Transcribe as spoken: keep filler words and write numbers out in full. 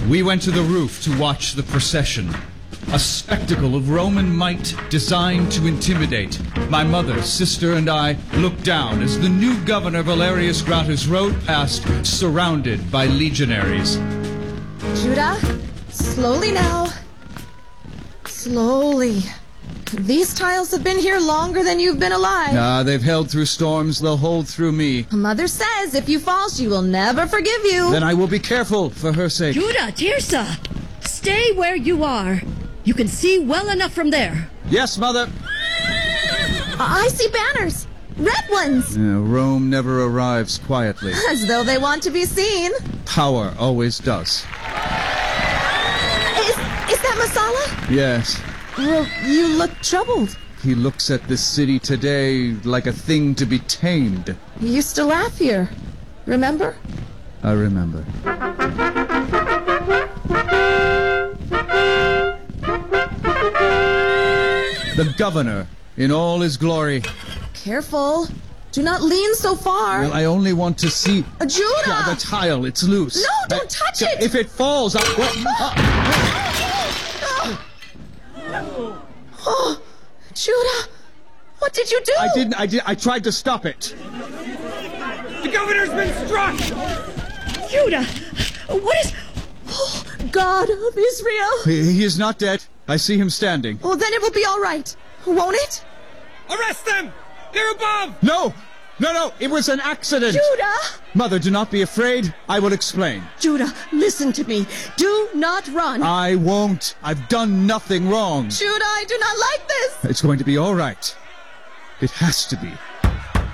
We went to the roof to watch the procession. A spectacle of Roman might designed to intimidate. My mother, sister, and I looked down as the new governor Valerius Gratus rode past, surrounded by legionaries. Judah, slowly now. Slowly. These tiles have been here longer than you've been alive. Ah, they've held through storms, they'll hold through me. Mother says if you fall, she will never forgive you. Then I will be careful for her sake. Judah, Tirsa, stay where you are. You can see well enough from there. Yes, Mother. I see banners. Red ones. Uh, Rome never arrives quietly. As though they want to be seen. Power always does. Is, is that Masala? Yes. Well, you look troubled. He looks at this city today like a thing to be tamed. You used to laugh here. Remember? I remember. The governor, in all his glory. Careful. Do not lean so far. Well, I only want to see... Uh, Judah! Yeah, the tile, it's loose. No, don't touch it! If it falls, I'll... Oh, Judah! What did you do? I didn't, I did, I tried to stop it. The governor's been struck! Judah, what is... Oh, God of Israel! He, he is not dead. I see him standing. Well, then it will be all right. Won't it? Arrest them! They're above! No! No, no! It was an accident! Judah! Mother, do not be afraid. I will explain. Judah, listen to me. Do not run. I won't. I've done nothing wrong. Judah, I do not like this. It's going to be all right. It has to be.